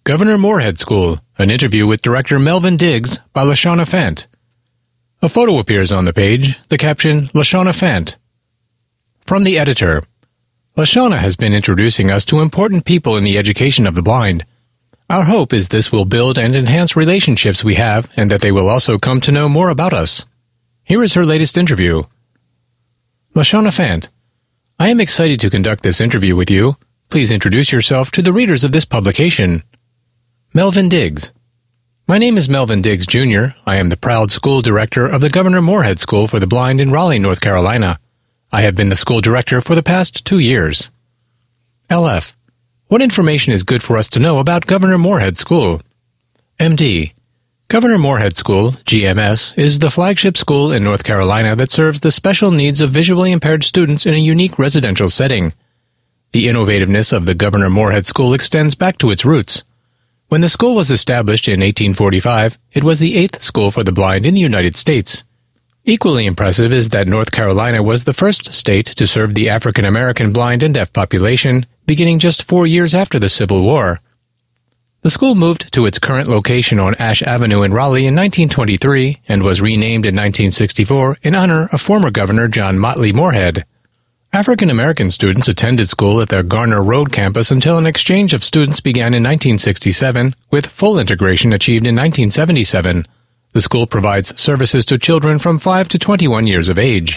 Governor Moorhead School, an interview with Director Melvin Diggs by LaShawna Fant. A photo appears on the page, the caption, LaShawna Fant. From the editor, LaShawna has been introducing us to important people in the education of the blind. Our hope is this will build and enhance relationships we have and that they will also come to know more about us. Here is her latest interview. LaShawna Fant, I am excited to conduct this interview with you. Please introduce yourself to the readers of this publication. Melvin Diggs. My name is Melvin Diggs, Jr. I am the proud school director of the Governor Moorhead School for the Blind in Raleigh, North Carolina. I have been the school director for the past 2 years. LF. What information is good for us to know about Governor Moorhead School? MD. Governor Moorhead School, GMS, is the flagship school in North Carolina that serves the special needs of visually impaired students in a unique residential setting. The innovativeness of the Governor Moorhead School extends back to its roots. When the school was established in 1845, it was the 8th school for the blind in the United States. Equally impressive is that North Carolina was the first state to serve the African American blind and deaf population, beginning just 4 years after the Civil War. The school moved to its current location on Ash Avenue in Raleigh in 1923 and was renamed in 1964 in honor of former Governor John Motley Moorhead. African American students attended school at the Garner Road campus until an exchange of students began in 1967, with full integration achieved in 1977. The school provides services to children from 5 to 21 years of age.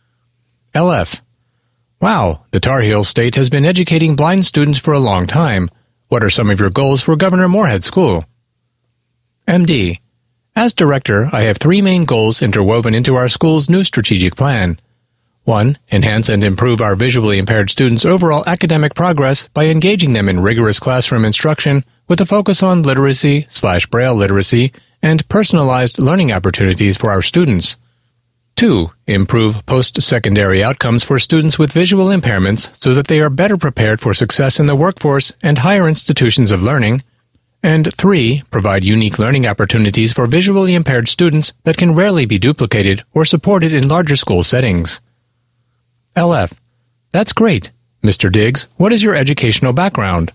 LF. Wow, the Tar Heel State has been educating blind students for a long time. What are some of your goals for Governor Moorhead School? MD. As director, I have 3 main goals interwoven into our school's new strategic plan. 1. Enhance and improve our visually impaired students' overall academic progress by engaging them in rigorous classroom instruction with a focus on literacy/Braille literacy and personalized learning opportunities for our students. 2. Improve post-secondary outcomes for students with visual impairments so that they are better prepared for success in the workforce and higher institutions of learning. And 3. Provide unique learning opportunities for visually impaired students that can rarely be duplicated or supported in larger school settings. LF. That's great. Mr. Diggs, what is your educational background?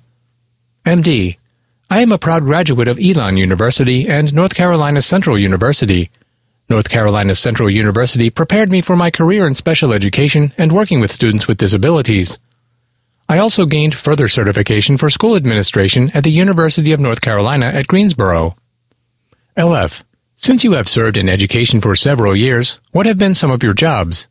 MD. I am a proud graduate of Elon University and North Carolina Central University. North Carolina Central University prepared me for my career in special education and working with students with disabilities. I also gained further certification for school administration at the University of North Carolina at Greensboro. LF. Since you have served in education for several years, what have been some of your jobs?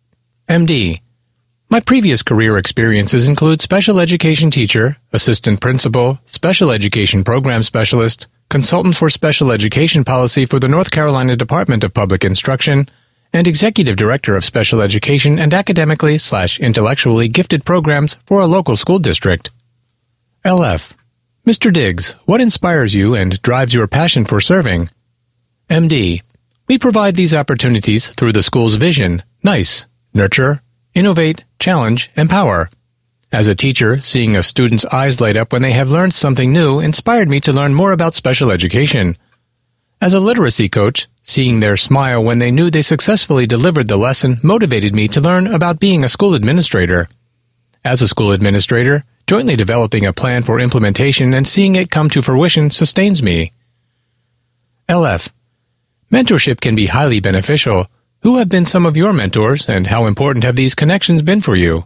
MD. My previous career experiences include special education teacher, assistant principal, special education program specialist, consultant for special education policy for the North Carolina Department of Public Instruction, and executive director of special education and academically/intellectually gifted programs for a local school district. LF. Mr. Diggs, what inspires you and drives your passion for serving? MD. We provide these opportunities through the school's vision, NICE. Nurture, innovate, challenge, empower. As a teacher, seeing a student's eyes light up when they have learned something new inspired me to learn more about special education. As a literacy coach, seeing their smile when they knew they successfully delivered the lesson motivated me to learn about being a school administrator. As a school administrator, jointly developing a plan for implementation and seeing it come to fruition sustains me. LF. Mentorship can be highly beneficial. Who have been some of your mentors, and how important have these connections been for you?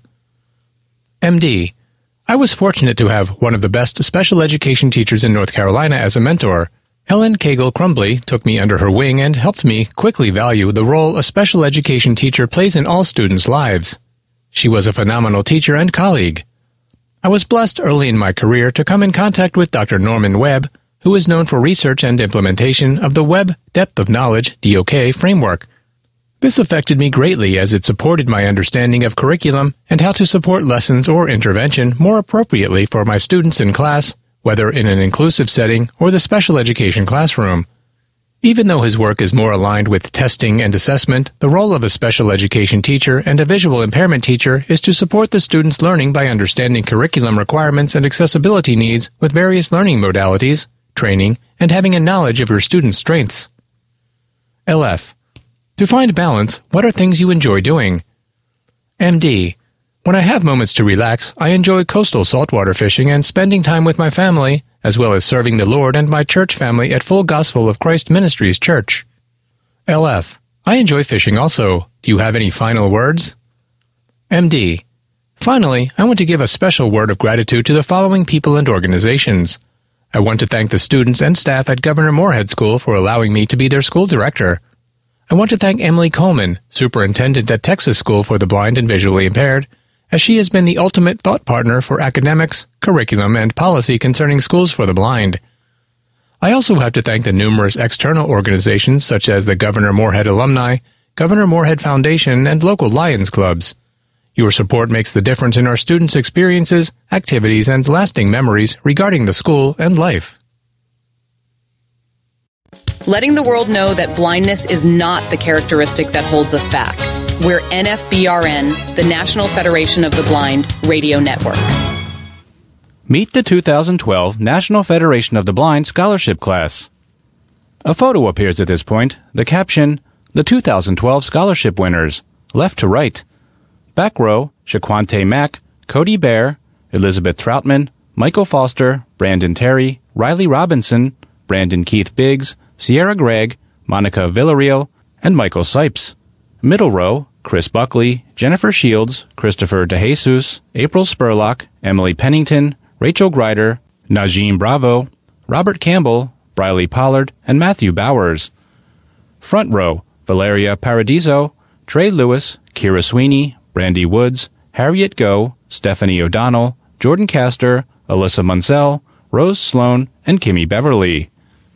MD. I was fortunate to have one of the best special education teachers in North Carolina as a mentor. Helen Cagle Crumbly took me under her wing and helped me quickly value the role a special education teacher plays in all students' lives. She was a phenomenal teacher and colleague. I was blessed early in my career to come in contact with Dr. Norman Webb, who is known for research and implementation of the Webb Depth of Knowledge (DOK) framework. This affected me greatly as it supported my understanding of curriculum and how to support lessons or intervention more appropriately for my students in class, whether in an inclusive setting or the special education classroom. Even though his work is more aligned with testing and assessment, the role of a special education teacher and a visual impairment teacher is to support the student's learning by understanding curriculum requirements and accessibility needs with various learning modalities, training, and having a knowledge of your student's strengths. LF. To find balance, what are things you enjoy doing? MD. When I have moments to relax, I enjoy coastal saltwater fishing and spending time with my family, as well as serving the Lord and my church family at Full Gospel of Christ Ministries Church. LF. I enjoy fishing also. Do you have any final words? MD. Finally, I want to give a special word of gratitude to the following people and organizations. I want to thank the students and staff at Governor Moorhead School for allowing me to be their school director. I want to thank Emily Coleman, superintendent at Texas School for the Blind and Visually Impaired, as she has been the ultimate thought partner for academics, curriculum, and policy concerning schools for the blind. I also have to thank the numerous external organizations such as the Governor Moorhead Alumni, Governor Moorhead Foundation, and local Lions Clubs. Your support makes the difference in our students' experiences, activities, and lasting memories regarding the school and life. Letting the world know that blindness is not the characteristic that holds us back. We're NFBRN, the National Federation of the Blind Radio Network. Meet the 2012 National Federation of the Blind Scholarship Class. A photo appears at this point, the caption, "The 2012 Scholarship Winners," left to right. Back row, Shaquante Mack, Cody Bear, Elizabeth Troutman, Michael Foster, Brandon Terry, Riley Robinson, Brandon Keith Biggs, Sierra Gregg, Monica Villarreal, and Michael Sipes. Middle row, Chris Buckley, Jennifer Shields, Christopher DeJesus, April Spurlock, Emily Pennington, Rachel Grider, Najim Bravo, Robert Campbell, Briley Pollard, and Matthew Bowers. Front row, Valeria Paradiso, Trey Lewis, Kira Sweeney, Brandy Woods, Harriet Go, Stephanie O'Donnell, Jordan Castor, Alyssa Munsell, Rose Sloan, and Kimmy Beverly.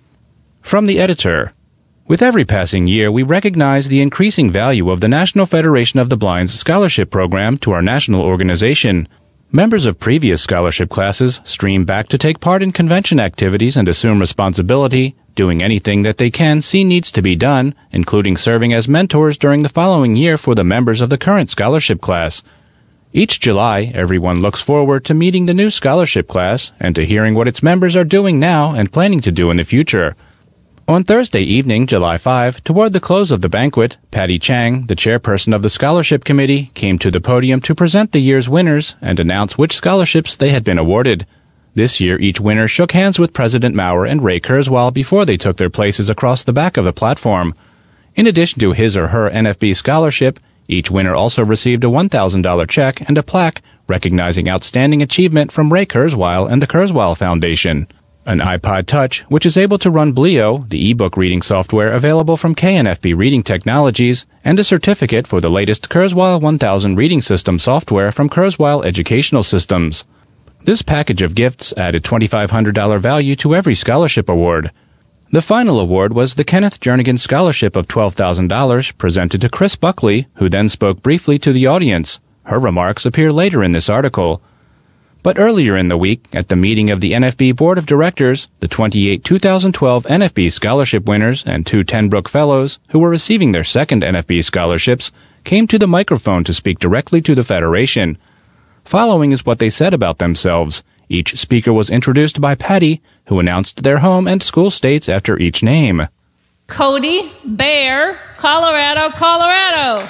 From the editor. With every passing year, we recognize the increasing value of the National Federation of the Blind's scholarship program to our national organization. Members of previous scholarship classes stream back to take part in convention activities and assume responsibility, doing anything that they can see needs to be done, including serving as mentors during the following year for the members of the current scholarship class. Each July, everyone looks forward to meeting the new scholarship class and to hearing what its members are doing now and planning to do in the future. On Thursday evening, July 5, toward the close of the banquet, Patty Chang, the chairperson of the scholarship committee, came to the podium to present the year's winners and announce which scholarships they had been awarded. This year, each winner shook hands with President Maurer and Ray Kurzweil before they took their places across the back of the platform. In addition to his or her NFB scholarship, each winner also received a $1,000 check and a plaque recognizing outstanding achievement from Ray Kurzweil and the Kurzweil Foundation. An iPod Touch, which is able to run Bleo, the ebook reading software available from KNFB Reading Technologies, and a certificate for the latest Kurzweil 1000 reading system software from Kurzweil Educational Systems. This package of gifts added $2,500 value to every scholarship award. The final award was the Kenneth Jernigan Scholarship of $12,000 presented to Chris Buckley, who then spoke briefly to the audience. Her remarks appear later in this article. But earlier in the week, at the meeting of the NFB Board of Directors, the 28 2012 NFB Scholarship winners and 2 Tenbrook Fellows, who were receiving their second NFB scholarships, came to the microphone to speak directly to the Federation. Following is what they said about themselves. Each speaker was introduced by Patty, who announced their home and school states after each name. Cody Bear, Colorado, Colorado.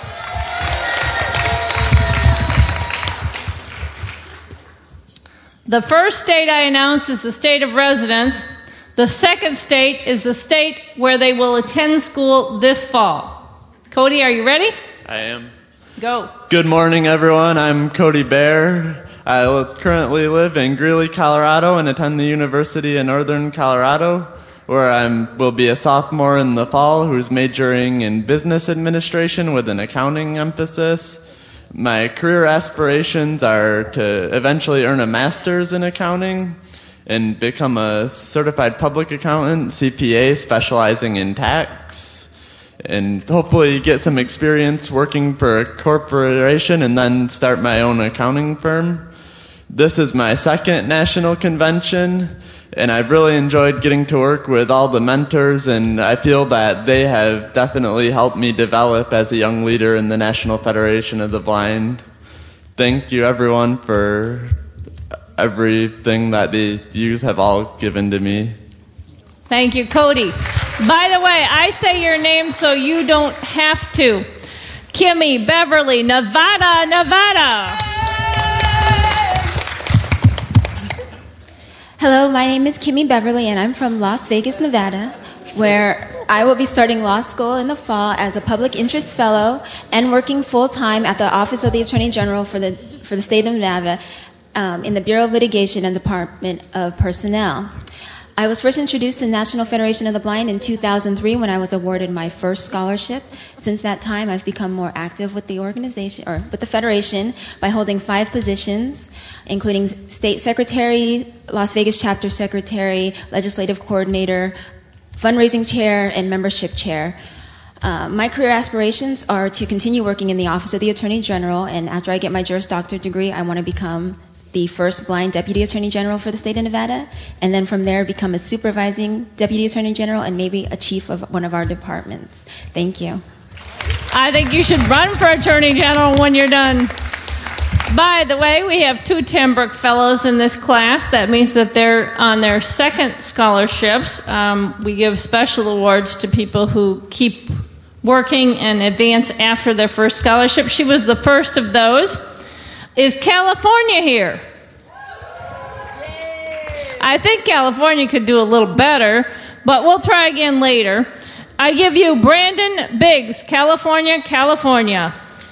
The first state I announced is the state of residence. The second state is the state where they will attend school this fall. Cody, are you ready? I am. Go. Good morning, everyone. I'm Cody Bear. I currently live in Greeley, Colorado, and attend the University of Northern Colorado, where I will be a sophomore in the fall who's majoring in business administration with an accounting emphasis. My career aspirations are to eventually earn a master's in accounting and become a certified public accountant, CPA, specializing in tax, and hopefully get some experience working for a corporation and then start my own accounting firm. This is my second national convention, and I've really enjoyed getting to work with all the mentors, and I feel that they have definitely helped me develop as a young leader in the National Federation of the Blind. Thank you, everyone, for everything that you have all given to me. Thank you, Cody. By the way, I say your name so you don't have to. Kimmy Beverly, Nevada, Nevada. Hello, my name is Kimmy Beverly, and I'm from Las Vegas, Nevada, where I will be starting law school in the fall as a public interest fellow and working full-time at the Office of the Attorney General for the state of Nevada in the Bureau of Litigation and Department of Personnel. I was first introduced to National Federation of the Blind in 2003 when I was awarded my first scholarship. Since that time, I've become more active with the organization, or with the Federation, by holding 5 positions, including State Secretary, Las Vegas Chapter Secretary, Legislative Coordinator, Fundraising Chair, and Membership Chair. My career aspirations are to continue working in the Office of the Attorney General, and after I get my Juris Doctor degree, I want to become the first blind Deputy Attorney General for the state of Nevada, and then from there become a supervising Deputy Attorney General and maybe a chief of one of our departments. Thank you. I think you should run for Attorney General when you're done. By the way, we have 2 Tambrook Fellows in this class. That means that they're on their second scholarships. We give special awards to people who keep working and advance after their first scholarship. She was the first of those. Is California here? I think California could do a little better, but we'll try again later. I give you Brandon Biggs, California, California.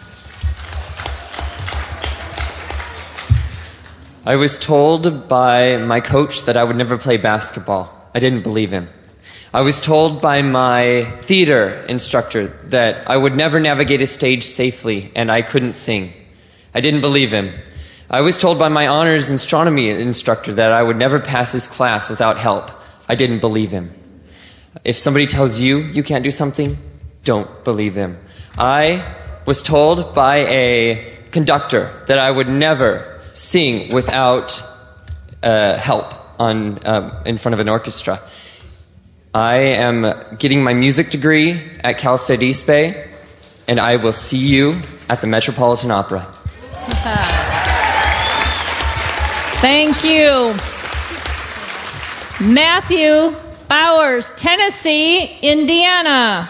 I was told by my coach that I would never play basketball. I didn't believe him. I was told by my theater instructor that I would never navigate a stage safely, and I couldn't sing. I didn't believe him. I was told by my honors astronomy instructor that I would never pass his class without help. I didn't believe him. If somebody tells you you can't do something, don't believe them. I was told by a conductor that I would never sing without help in front of an orchestra. I am getting my music degree at Cal State East Bay, and I will see you at the Metropolitan Opera. Thank you. Matthew Bowers, Tennessee, Indiana.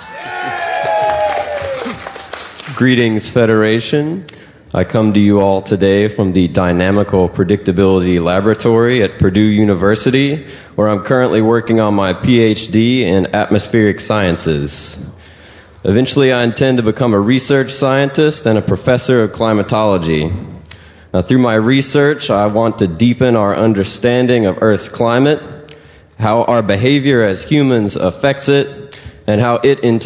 Greetings, Federation. I come to you all today from the Dynamical Predictability Laboratory at Purdue University, where I'm currently working on my PhD in atmospheric sciences. Eventually, I intend to become a research scientist and a professor of climatology. Now, through my research, I want to deepen our understanding of Earth's climate, how our behavior as humans affects it, and how it in